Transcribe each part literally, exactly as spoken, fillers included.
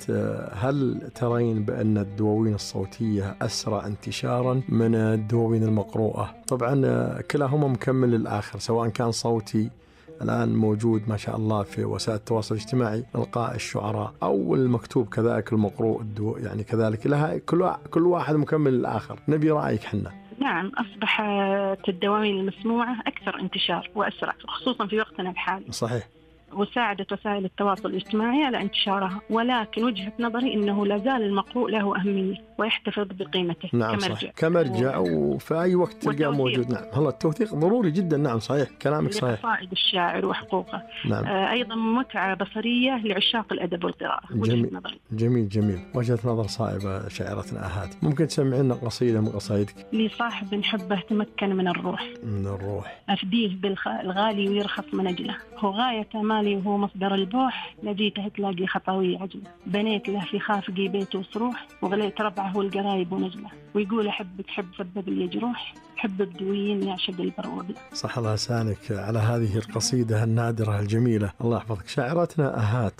هل ترين بأن الدواوين الصوتية أسرع انتشارا من الدواوين المقروءة؟ طبعا كلاهما مكمل للآخر، سواء كان صوتي الآن موجود ما شاء الله في وسائل التواصل الاجتماعي إلقاء الشعراء، أو المكتوب كذلك المقروء الدو يعني كذلك، لها كل كل واحد مكمل للآخر. نبي رأيك حنا. نعم، أصبحت الدواوين المسموعة أكثر انتشار وأسرع، خصوصا في وقتنا الحالي. صحيح. وساعدت وسائل التواصل الاجتماعي على انتشارها، ولكن وجهة نظري أنه لا زال المقروء له أهمية ويحتفظ بقيمته. نعم كمرجع. صحيح. كمرجع وفي أي وقت تلقاه موجود. نعم هلا التوثيق ضروري جدا. نعم صحيح كلامك صحيح. لقصائد الشاعر وحقوقه. نعم. آه أيضا متعة بصرية لعشاق الأدب والقراءة. جميل. جميل جميل وجهة نظر صائبة شاعرتنا أهات. ممكن تسمعنا قصيدة من قصائدك؟ لي صاحب نحبه تمكن من الروح، من الروح أفديه بالغالي ويرخص من أجله، هو غاية مالي وهو مصدر البوح، لجيته تلاقي خطوي عجله، بنيت له في خافقي بيت وصروح، وغليت ربعه والقرايب ونجله، ويقول أحبك حب فالذبل يجروح، حب بدويين يعشق البرود. صح الله لسانك على هذه القصيدة النادرة الجميلة، الله يحفظك. شاعرتنا أهات،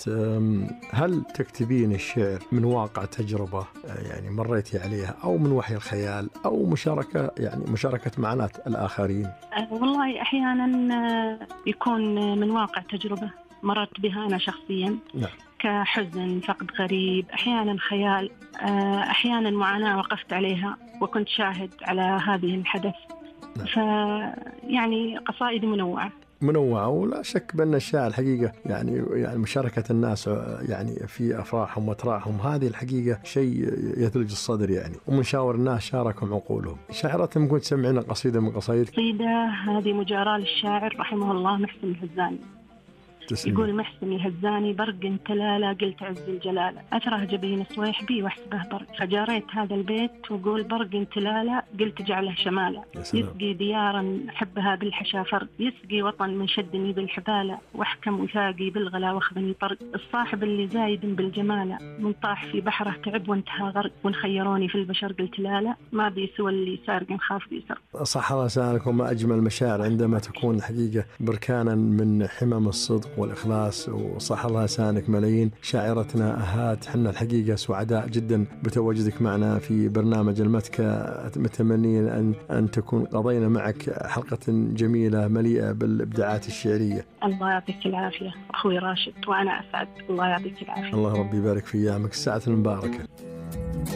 هل تكتبين الشعر من واقع تجربة يعني مريتي عليها، أو من وحي الخيال، أو مشاركة يعني مشاركة معاناة الآخرين؟ أه والله أحيانا يكون من واقع تجربة مرت بها أنا شخصيا. نعم. كحزن، فقد غريب، أحيانا خيال، أحيانا معاناة وقفت عليها وكنت شاهد على هذه الحدث. نعم. فيعني قصائدي منوعة منوعة، ولا شك بأن الشاعر الحقيقة يعني يعني مشاركة الناس يعني في أفراحهم وتراحهم، هذه الحقيقة شيء يثلج الصدر يعني، ومن شاور الناس شاركهم عقولهم. شاعرتنا ممكن تسمعنا قصيدة من قصائدك؟ قصيدة هذه مجاراة للشاعر رحمه الله محسن الهزاني. تسلم. يقول محسن الهزاني: برق تلالة قلت عز الجلالة، أثره جبين صويح بي واحسبه برق، فجاريت هذا البيت وقول برق تلالة قلت جعله شمالة، يسقي ديارا حبها بالحشا فرق، يسقي وطن من شدني بالحبالة، واحكم وثاقي بالغلا واخذني طرق، الصاحب اللي زايد بالجمالة، من طاح في بحره تعب وانتهى غرق، ونخيروني في البشر قلت لا لا ما بيسوى اللي سارق نخاف بيسرق. صح الله لسانك. وما أجمل المشاعر عندما تكون حقيقة بركانا من حمم الصدق والإخلاص. وصح الله لسانك ملايين. شاعرتنا أهات، حنا الحقيقة سعداء جدا بتواجدك معنا في برنامج المتكة، متمنين أن أن تكون قضينا معك حلقة جميلة مليئة بالإبداعات الشعرية. الله يعطيك العافية أخوي راشد، وأنا أسعد. الله يعطيك العافية. الله ربي يبارك في أيامك، الساعة المباركة.